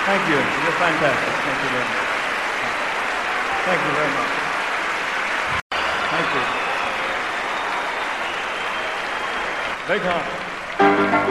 Thank you. You're fantastic. Thank you very much. Thank you very much. Thank you. Very kind.